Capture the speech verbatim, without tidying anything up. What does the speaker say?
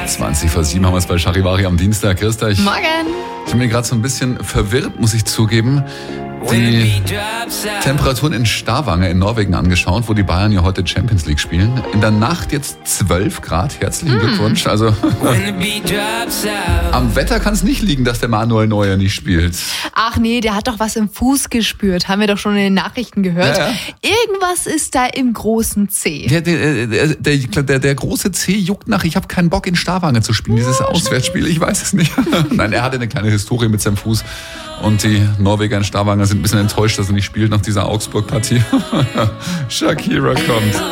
zwanzig vor sieben haben wir es bei Charivari am Dienstag. Grüß euch. Morgen. Ich bin mir gerade so ein bisschen verwirrt, muss ich zugeben. Die Temperaturen in Stavanger in Norwegen angeschaut, wo die Bayern ja heute Champions League spielen. In der Nacht jetzt zwölf Grad. Herzlichen mm. Glückwunsch. Also am Wetter kann es nicht liegen, dass der Manuel Neuer nicht spielt. Ach nee, der hat doch was im Fuß gespürt. Haben wir doch schon in den Nachrichten gehört. Ja, ja. Irgendwas ist da im großen Zeh. Der, der, der, der, der große Zeh juckt nach, ich habe keinen Bock in Stavanger zu spielen. Dieses oh, Auswärtsspiel, ich weiß es nicht. Nein, er hatte eine kleine Historie mit seinem Fuß. Und die Norweger in Stavanger sind ein bisschen enttäuscht, dass er nicht spielt nach dieser Augsburg-Partie. Shakira kommt.